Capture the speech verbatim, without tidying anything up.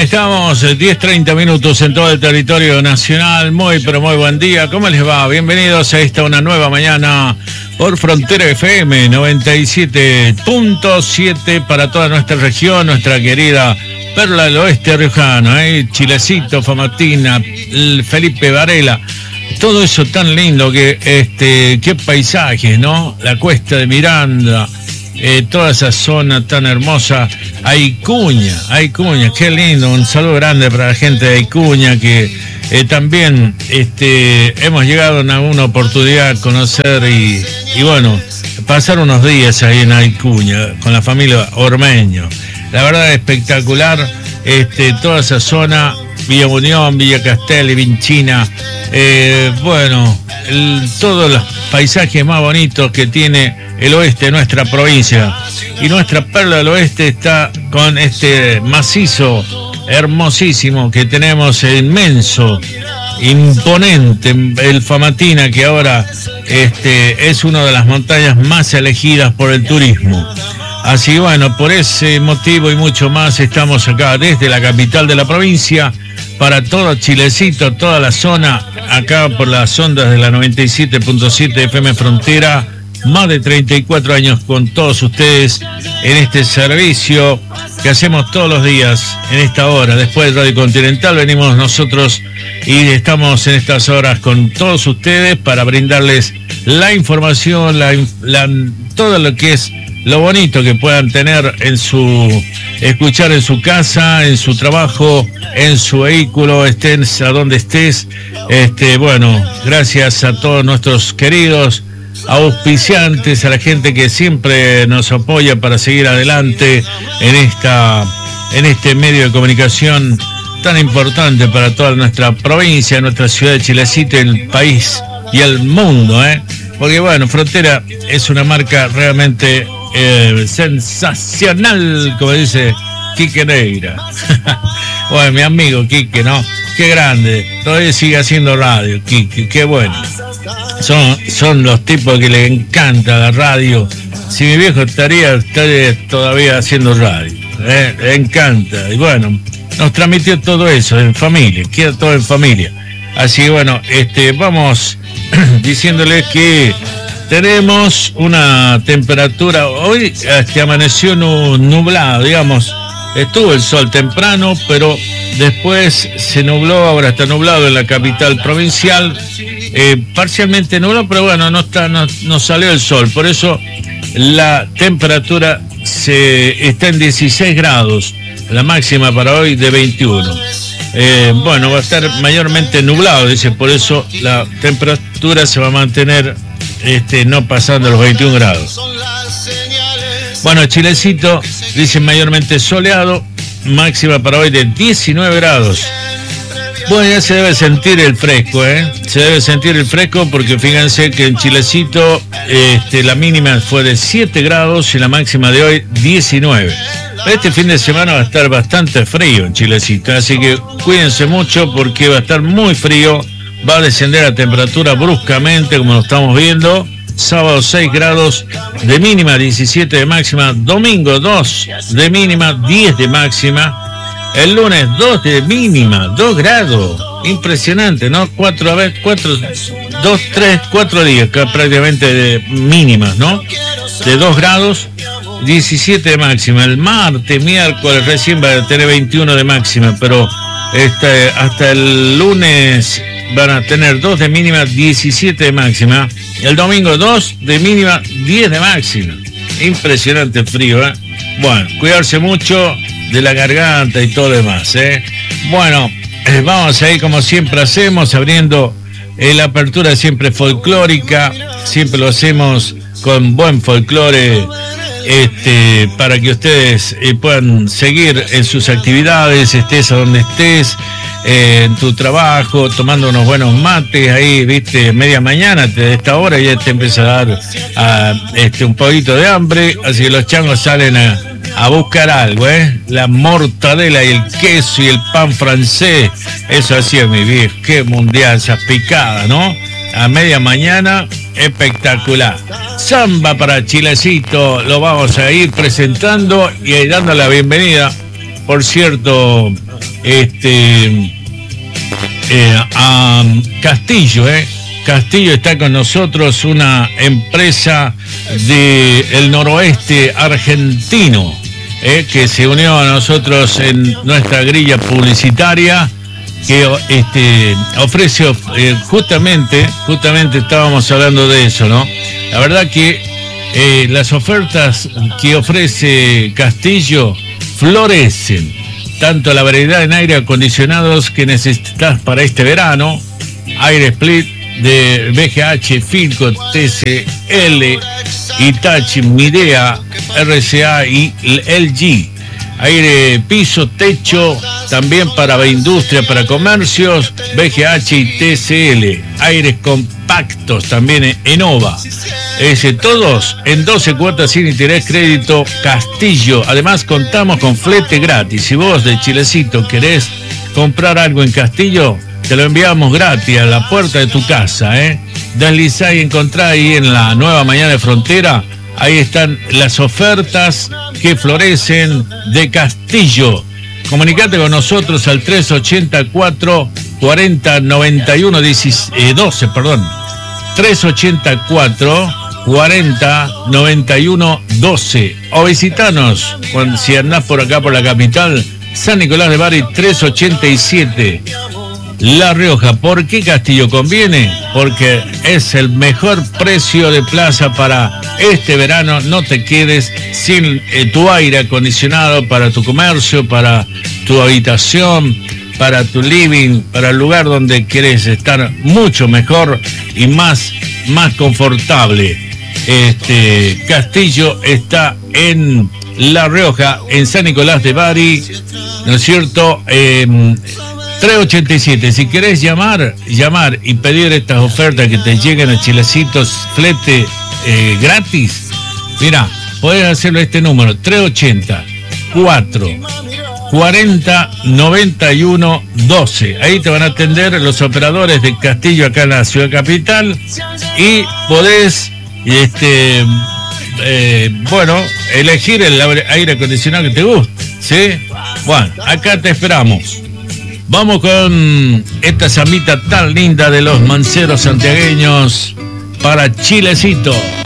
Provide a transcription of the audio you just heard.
estamos, diez treinta minutos en todo el territorio nacional. Muy, pero muy buen día. ¿Cómo les va? Bienvenidos a esta una nueva mañana por Frontera F M noventa y siete punto siete para toda nuestra región, nuestra querida Perla del Oeste riojano, ¿eh? Chilecito, Famatina, Felipe Varela. Todo eso tan lindo, que este, qué paisajes, ¿no? La cuesta de Miranda, eh, toda esa zona tan hermosa. Aicuña, Aicuña, qué lindo. Un saludo grande para la gente de Aicuña, que eh, también este, hemos llegado en alguna oportunidad a conocer y, y bueno, pasar unos días ahí en Aicuña con la familia Ormeño. La verdad, espectacular, este, toda esa zona. Villa Unión, Villa Castelli, Vinchina, eh, bueno, el, todos los paisajes más bonitos que tiene el oeste de nuestra provincia. Y nuestra Perla del Oeste está con este macizo hermosísimo que tenemos, inmenso, imponente, el Famatina, que ahora este, es una de las montañas más elegidas por el turismo. Así bueno, por ese motivo y mucho más estamos acá desde la capital de la provincia para todo Chilecito, toda la zona, acá por las ondas de la noventa y siete punto siete F M Frontera. Más de treinta y cuatro años con todos ustedes en este servicio que hacemos todos los días en esta hora. Después de Radio Continental venimos nosotros y estamos en estas horas con todos ustedes para brindarles la información, la, la, todo lo que es lo bonito que puedan tener en su, escuchar en su casa, en su trabajo, en su vehículo, estén a donde estés. Este, bueno, gracias a todos nuestros queridos auspiciantes, a la gente que siempre nos apoya para seguir adelante en esta, en este medio de comunicación tan importante para toda nuestra provincia, nuestra ciudad de Chilecito, el país y el mundo, ¿eh? Porque bueno, Frontera es una marca realmente Eh, sensacional, como dice Quique Neira. Bueno, mi amigo Quique, ¿no? Qué grande, todavía sigue haciendo radio, Quique, qué bueno. Son, son los tipos que le encanta la radio. Si mi viejo estaría, estaría todavía haciendo radio, ¿eh? Le encanta. Y bueno, nos transmitió todo eso en familia, queda todo en familia. Así que bueno, este, vamos diciéndole que tenemos una temperatura, hoy este, amaneció nublado, digamos, estuvo el sol temprano, pero después se nubló, ahora está nublado en la capital provincial, eh, parcialmente nublado, pero bueno, no, está, no, no salió el sol, por eso la temperatura se, está en dieciséis grados, la máxima para hoy de veintiuno. Eh, bueno, va a estar mayormente nublado, dice, por eso la temperatura se va a mantener Este, no pasando los veintiún grados. Bueno, Chilecito dice mayormente soleado, máxima para hoy de diecinueve grados. Bueno, ya se debe sentir el fresco, ¿eh? Se debe sentir el fresco porque fíjense que en Chilecito este, la mínima fue de siete grados y la máxima de hoy diecinueve. Este fin de semana va a estar bastante frío en Chilecito, así que cuídense mucho porque va a estar muy frío. Va a descender la temperatura bruscamente, como lo estamos viendo. Sábado seis grados de mínima, diecisiete de máxima. Domingo dos de mínima, diez de máxima. El lunes dos de mínima, dos grados. Impresionante, ¿no? Cuatro, a ver, cuatro, dos, tres, cuatro días prácticamente de mínimas, ¿no? De dos grados, diecisiete de máxima. El martes, miércoles recién va a tener veintiuno de máxima, pero este, hasta el lunes van a tener dos de mínima, diecisiete de máxima. El domingo dos de mínima, diez de máxima. Impresionante frío, ¿eh? Bueno, cuidarse mucho de la garganta y todo lo demás, ¿eh? Bueno, eh, vamos a ir como siempre hacemos, abriendo eh, la apertura siempre folclórica. Siempre lo hacemos con buen folclore, este, para que ustedes eh, puedan seguir en sus actividades, estés a donde estés. Eh, en tu trabajo, tomando unos buenos mates ahí, viste, media mañana, de esta hora ya te empieza a dar a, este, un poquito de hambre, así que los changos salen a, a buscar algo, ¿eh? La mortadela y el queso y el pan francés, eso hacía mi viejo, qué mundial, esas picadas, ¿no? A media mañana, espectacular. Samba para Chilecito, lo vamos a ir presentando y dando la bienvenida por cierto, este eh, a Castillo, eh. Castillo está con nosotros, una empresa del noroeste argentino, eh, que se unió a nosotros en nuestra grilla publicitaria, que este, ofrece eh, justamente, justamente estábamos hablando de eso, ¿no? La verdad que eh, las ofertas que ofrece Castillo florecen, tanto la variedad en aire acondicionados que necesitas para este verano, aire split de B G H, Philco, T C L, Hitachi, Midea, R C A y L G. Aire piso, techo, también para industria, para comercios, B G H y T C L. Aires compactos, también Enova. Ese, todos en doce cuotas sin interés, crédito Castillo. Además, contamos con flete gratis. Si vos de Chilecito querés comprar algo en Castillo, te lo enviamos gratis a la puerta de tu casa, ¿eh? Deslizá y encontrá ahí en la nueva Mañana de Frontera. Ahí están las ofertas que florecen de Castillo. Comunicate con nosotros al tres ochenta y cuatro, cuarenta, noventa y uno, doce, perdón. tres ochenta y cuatro, cuarenta, noventa y uno, doce. O visitanos cuando, si andás por acá por la capital, San Nicolás de Bari tres ochenta y siete. La Rioja. ¿Por qué Castillo conviene? Porque es el mejor precio de plaza para este verano. No te quedes sin eh, tu aire acondicionado para tu comercio, para tu habitación, para tu living, para el lugar donde querés estar mucho mejor y más, más confortable. Este Castillo está en La Rioja, en San Nicolás de Bari, ¿no es cierto? Eh, tres ochenta y siete, si querés llamar, llamar y pedir estas ofertas que te lleguen a Chilecitos, flete eh, gratis, mira, podés hacerlo a este número, tres ochenta y cuatro, cuarenta, noventa y uno, doce. Ahí te van a atender los operadores de Castillo acá en la ciudad capital y podés, este, eh, bueno, elegir el aire acondicionado que te guste, ¿sí? Bueno, acá te esperamos. Vamos con esta zamita tan linda de los manceros santiagueños para Chilecito.